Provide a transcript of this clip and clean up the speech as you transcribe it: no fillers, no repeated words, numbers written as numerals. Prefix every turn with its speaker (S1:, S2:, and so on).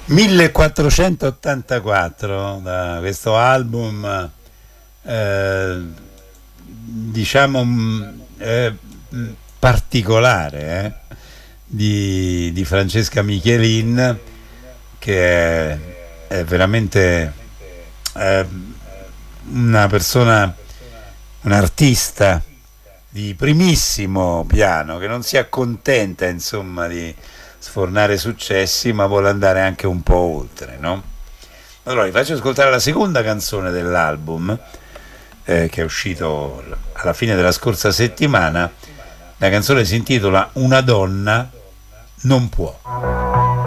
S1: 1484 da questo album, diciamo, particolare, di Francesca Michelin, che è veramente una persona, un artista di primissimo piano, che non si accontenta insomma di sfornare successi, ma vuole andare anche un po' oltre, no? Allora vi faccio ascoltare la seconda canzone dell'album, che è uscito alla fine della scorsa settimana. La canzone si intitola Una donna non può.